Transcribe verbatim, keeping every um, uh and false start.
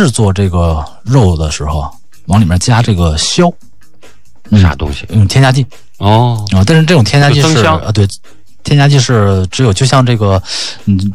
制作这个肉的时候，往里面加这个硝， 嗯、啥东西？ 用添加剂哦啊、呃，但是这种添加剂是增香啊、呃，对，添加剂是只有就像这个嗯